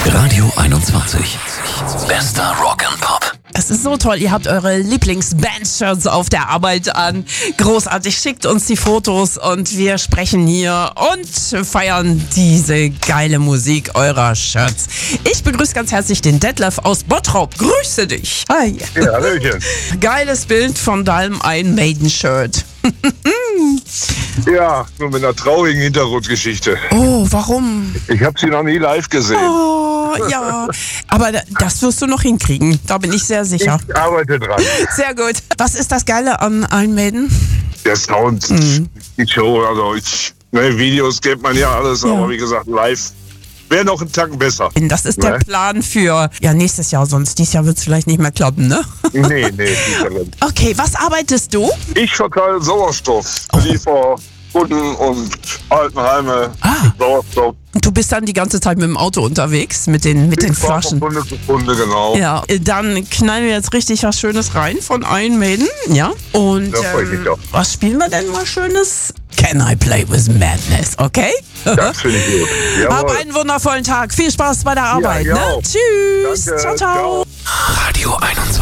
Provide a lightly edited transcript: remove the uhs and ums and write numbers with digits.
Radio 21. Bester Rock and Pop. Es ist so toll, ihr habt eure Lieblings-Band-Shirts auf der Arbeit an. Großartig, schickt uns die Fotos und wir sprechen hier und feiern diese geile Musik eurer Shirts. Ich begrüße ganz herzlich den Detlef aus Bottrop. Grüße dich. Hi. Ja, Hallöchen. Geiles Bild von deinem Iron Maiden-Shirt. Ja, nur mit einer traurigen Hintergrundgeschichte. Oh, warum? Ich habe sie noch nie live gesehen. Oh, ja. Aber das wirst du noch hinkriegen. Da bin ich sehr sicher. Ich arbeite dran. Sehr gut. Was ist das Geile an Iron Maiden? Der Sound, die Show, also Videos kennt man ja alles, Ja. aber wie gesagt, live wäre noch einen Tacken besser. Das ist der Ne? Plan für nächstes Jahr, sonst dieses Jahr wird es vielleicht nicht mehr klappen, ne? Nee, nicht darin. Okay, was arbeitest du? Ich verteile Sauerstoff. Liefer Kunden und Altenheime mit Sauerstoff. Und du bist dann die ganze Zeit mit dem Auto unterwegs, mit den Ich fahre Flaschen. von Kunde zu Kunde, genau. Ja, dann knallen wir jetzt richtig was Schönes rein von Iron Maiden, ja? Und Da freu ich mich drauf. was spielen wir denn mal Schönes? Can I Play With Madness, okay? Das finde ich gut. Hab Jawohl. einen wundervollen Tag. Viel Spaß bei der Arbeit, ihr ne? auch. Tschüss. Danke. Ciao, ciao. Ciao. Radio 21.